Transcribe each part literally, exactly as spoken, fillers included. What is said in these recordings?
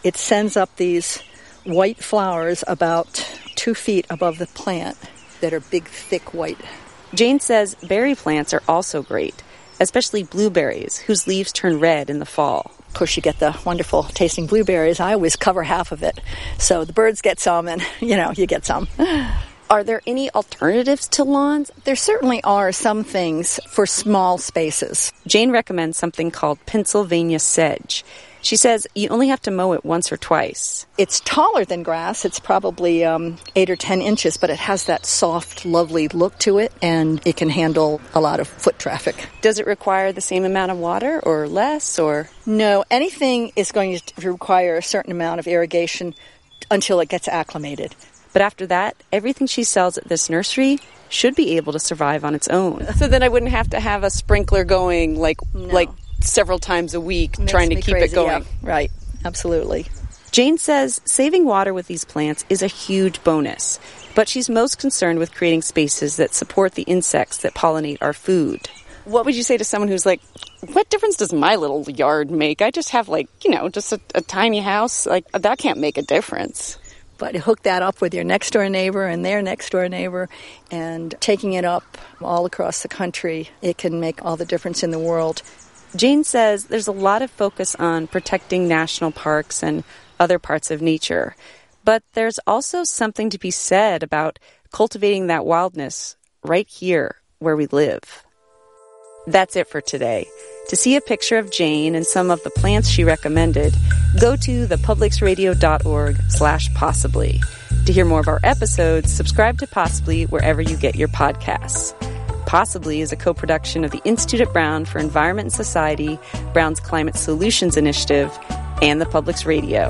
it sends up these white flowers about two feet above the plant that are big, thick white. Jane says berry plants are also great, especially blueberries, whose leaves turn red in the fall. Of course, you get the wonderful tasting blueberries. I always cover half of it. So the birds get some and, you know, you get some. Are there any alternatives to lawns? There certainly are some things for small spaces. Jane recommends something called Pennsylvania sedge. She says you only have to mow it once or twice. It's taller than grass. It's probably um, eight or ten inches, but it has that soft, lovely look to it, and it can handle a lot of foot traffic. Does it require the same amount of water or less? Or No, anything is going to require a certain amount of irrigation until it gets acclimated. But after that, everything she sells at this nursery should be able to survive on its own. So then I wouldn't have to have a sprinkler going like No. like several times a week Makes trying to me keep crazy, it going. Yeah, right, absolutely. Jane says saving water with these plants is a huge bonus, but she's most concerned with creating spaces that support the insects that pollinate our food. What would you say to someone who's like, what difference does my little yard make? I just have like, you know, just a, a tiny house. Like, that can't make a difference. But hook that up with your next-door neighbor and their next-door neighbor, and taking it up all across the country, it can make all the difference in the world. Jane says there's a lot of focus on protecting national parks and other parts of nature, but there's also something to be said about cultivating that wildness right here where we live. That's it for today. To see a picture of Jane and some of the plants she recommended, go to thepublicsradio.org slash possibly. To hear more of our episodes, subscribe to Possibly wherever you get your podcasts. Possibly is a co-production of the Institute at Brown for Environment and Society, Brown's Climate Solutions Initiative, and the Public's Radio.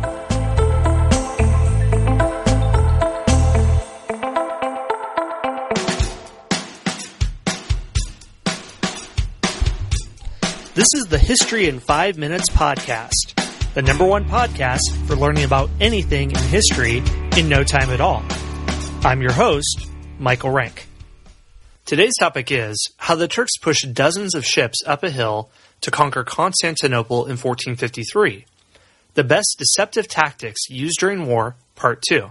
This is the History in Five Minutes podcast, the number one podcast for learning about anything in history in no time at all. I'm your host, Michael Rank. Today's topic is how the Turks pushed dozens of ships up a hill to conquer Constantinople in fourteen fifty-three. The best deceptive tactics used during war, part two.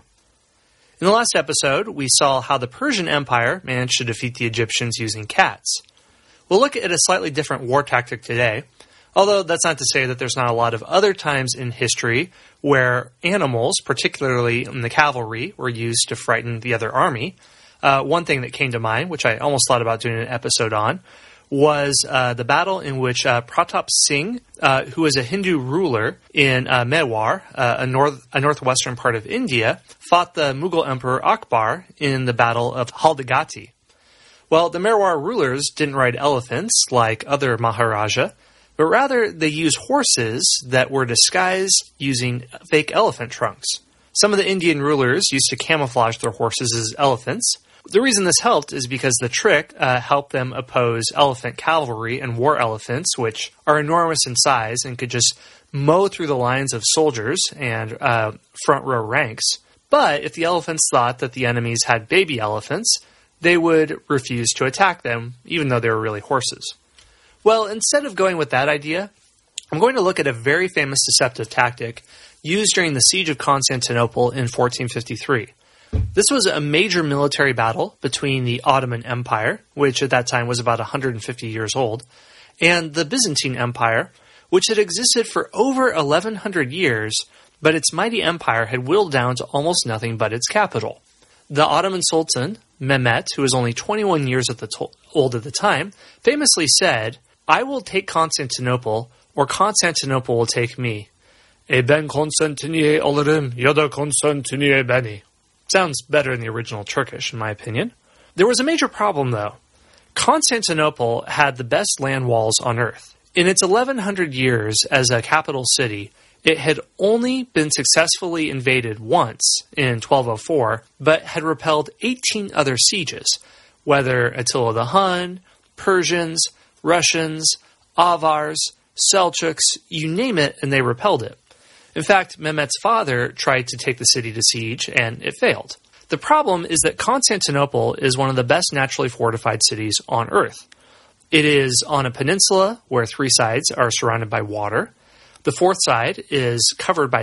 In the last episode, we saw how the Persian Empire managed to defeat the Egyptians using cats. We'll look at a slightly different war tactic today, although that's not to say that there's not a lot of other times in history where animals, particularly in the cavalry, were used to frighten the other army. Uh, one thing that came to mind, which I almost thought about doing an episode on, was uh, the battle in which uh, Pratap Singh, uh, who was a Hindu ruler in uh, Mewar, uh, a, north, a northwestern part of India, fought the Mughal Emperor Akbar in the Battle of Haldigati. Well, the Mewar rulers didn't ride elephants like other Maharaja, but rather they used horses that were disguised using fake elephant trunks. Some of the Indian rulers used to camouflage their horses as elephants. The reason this helped is because the trick uh, helped them oppose elephant cavalry and war elephants, which are enormous in size and could just mow through the lines of soldiers and uh, front row ranks. But if the elephants thought that the enemies had baby elephants, they would refuse to attack them, even though they were really horses. Well, instead of going with that idea, I'm going to look at a very famous deceptive tactic used during the Siege of Constantinople in fourteen fifty-three. This was a major military battle between the Ottoman Empire, which at that time was about one hundred fifty years old, and the Byzantine Empire, which had existed for over eleven hundred years, but its mighty empire had whittled down to almost nothing but its capital. The Ottoman Sultan, Mehmet, who was only twenty-one years at the to- old at the time, famously said, "I will take Constantinople, or Constantinople will take me. E ben Konstantiniye alırım ya da Konstantiniye beni." Sounds better in the original Turkish, in my opinion. There was a major problem, though. Constantinople had the best land walls on earth. In its eleven hundred years as a capital city, it had only been successfully invaded once in twelve oh four, but had repelled eighteen other sieges, whether Attila the Hun, Persians, Russians, Avars, Seljuks, you name it, and they repelled it. In fact, Mehmet's father tried to take the city to siege, and it failed. The problem is that Constantinople is one of the best naturally fortified cities on earth. It is on a peninsula where three sides are surrounded by water. The fourth side is covered by